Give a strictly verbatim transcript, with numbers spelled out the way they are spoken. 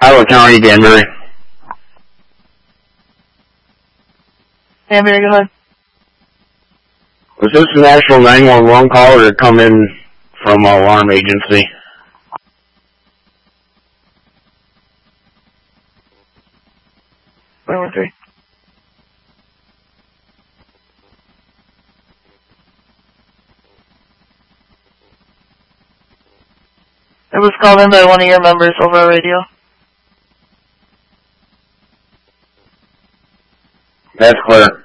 Iowa County, Danbury. Danbury, go ahead. Was this an actual nine one one call or did it come in from an alarm agency? one one three. It was called in by one of your members over radio. That's clear.